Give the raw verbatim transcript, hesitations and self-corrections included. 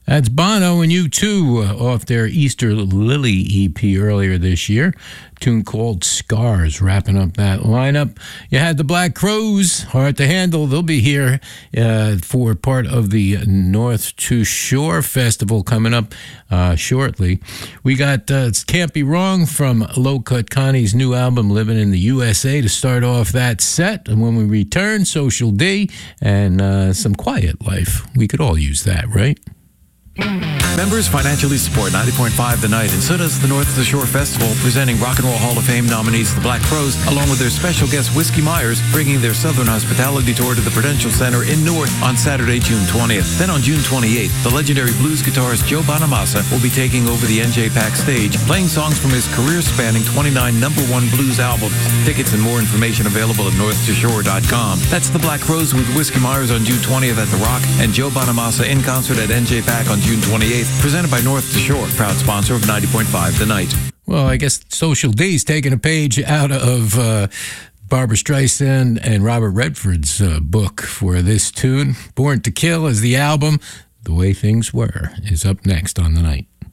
That's Bono and U two uh, off their Easter Lily E P earlier this year. A tune called Scars, wrapping up that lineup. You had the Black Crowes, Hard to Handle. They'll be here uh, for part of the North to Shore Festival coming up uh, shortly. We got uh, Can't Be Wrong from Low Cut Connie's new album, Living in the U S A, to start off that set. And when we return, Social D and uh, some Quiet Life. We could all use that, right? Members financially support ninety point five The Night, and so does the North to Shore Festival, presenting Rock and Roll Hall of Fame nominees The Black Crowes, along with their special guest Whiskey Myers, bringing their Southern Hospitality Tour to the Prudential Center in Newark on Saturday, June twentieth. Then on June twenty-eighth, the legendary blues guitarist Joe Bonamassa will be taking over the N J PAC stage, playing songs from his career-spanning twenty-nine number one blues albums. Tickets and more information available at north to shore dot com. That's the Black Crowes with Whiskey Myers on June twentieth at The Rock, and Joe Bonamassa in concert at N J PAC on June twenty-eighth, presented by North to Shore, proud sponsor of ninety point five The Night. Well, I guess Social D's taking a page out of uh, Barbra Streisand and Robert Redford's uh, book for this tune. Born to Kill is the album. The Way Things Were is up next on The Night.